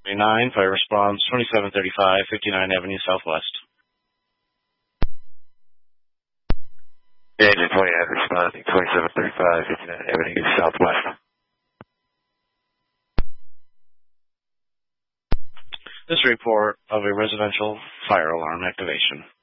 9, fire response 2735, 59 Avenue Southwest. Agent 20 responding 2735, 59 Avenue Southwest. This report of a residential fire alarm activation.